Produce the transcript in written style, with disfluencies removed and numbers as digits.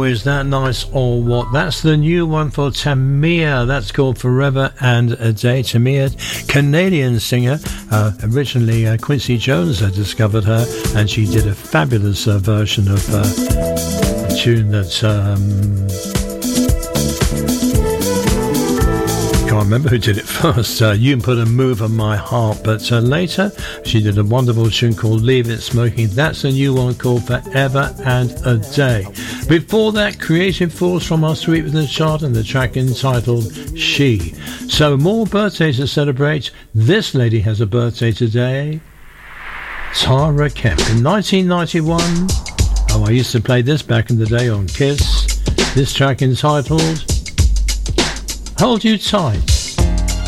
is that nice or what? That's the new one for Tamia. That's called Forever and a Day. Tamia, Canadian singer. Originally, Quincy Jones had discovered her, and she did a fabulous version of a tune that... can't remember who did it first. You Can Put a Move on My Heart, but later she did a wonderful tune called Leave It Smoking. That's a new one called Forever and a Day. Before that, Creative Force from our Sweet Within the Chart, and the track entitled She. So more birthdays to celebrate. This lady has a birthday today. Tara Kemp. In 1991, I used to play this back in the day on Kiss. This track entitled Hold You Tight.